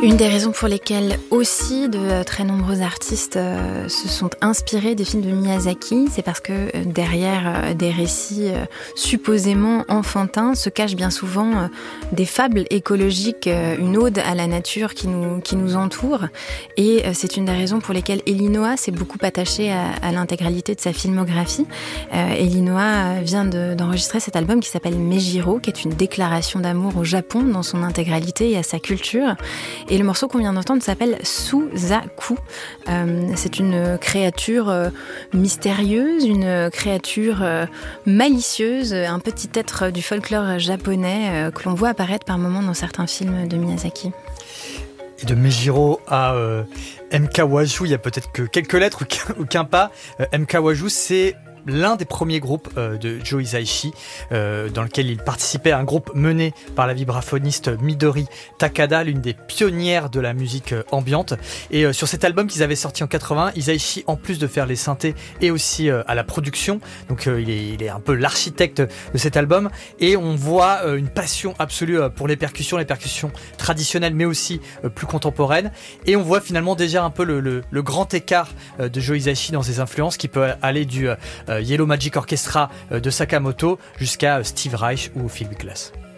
Une des raisons pour lesquelles aussi de très nombreux artistes se sont inspirés des films de Miyazaki, c'est parce que derrière des récits supposément enfantins se cachent bien souvent des fables écologiques, une ode à la nature qui nous entoure. Et c'est une des raisons pour lesquelles Elie Noah s'est beaucoup attachée à l'intégralité de sa filmographie. Elie Noah vient d'enregistrer cet album qui s'appelle Meijiro, qui est une déclaration d'amour au Japon dans son intégralité et à sa culture. Et le morceau qu'on vient d'entendre s'appelle Suzaku. C'est une créature mystérieuse, une créature malicieuse, un petit être du folklore japonais que l'on voit apparaître par moments dans certains films de Miyazaki. Et de Meijiro à M. Kawaju, il y a peut-être que quelques lettres ou qu'un pas. M. Kawaju, c'est l'un des premiers groupes de Joe Hisaishi, dans lequel il participait à un groupe mené par la vibraphoniste Midori Takada, l'une des pionnières de la musique ambiante. Et sur cet album qu'ils avaient sorti en 80, Hisaishi, en plus de faire les synthés, et aussi à la production, donc il est un peu l'architecte de cet album, et on voit une passion absolue pour les percussions traditionnelles, mais aussi plus contemporaines, et on voit finalement déjà un peu le grand écart de Joe Hisaishi dans ses influences, qui peut aller du Yellow Magic Orchestra de Sakamoto jusqu'à Steve Reich ou Philip Glass.